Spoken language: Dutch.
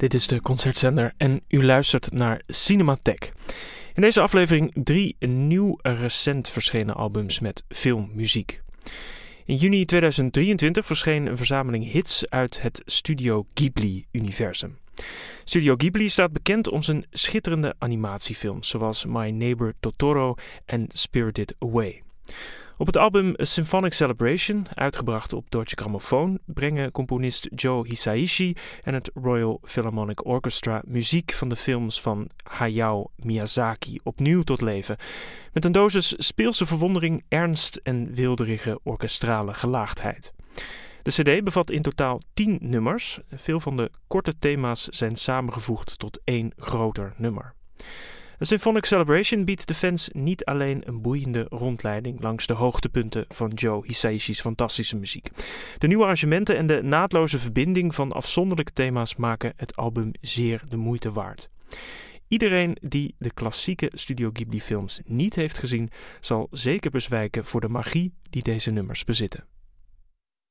Dit is de Concertzender en u luistert naar Cinematheek. In deze aflevering 3 nieuw recent verschenen albums met filmmuziek. In juni 2023 verscheen een verzameling hits uit het Studio Ghibli-universum. Studio Ghibli staat bekend om zijn schitterende animatiefilms, zoals My Neighbor Totoro en Spirited Away. Op het album A Symphonic Celebration, uitgebracht op Deutsche Grammophon, brengen componist Joe Hisaishi en het Royal Philharmonic Orchestra muziek van de films van Hayao Miyazaki opnieuw tot leven, met een dosis speelse verwondering, ernst en weelderige orkestrale gelaagdheid. De cd bevat in totaal 10 nummers. Veel van de korte thema's zijn samengevoegd tot één groter nummer. A Symphonic Celebration biedt de fans niet alleen een boeiende rondleiding langs de hoogtepunten van Joe Hisaishi's fantastische muziek. De nieuwe arrangementen en de naadloze verbinding van afzonderlijke thema's maken het album zeer de moeite waard. Iedereen die de klassieke Studio Ghibli films niet heeft gezien, zal zeker bezwijken voor de magie die deze nummers bezitten.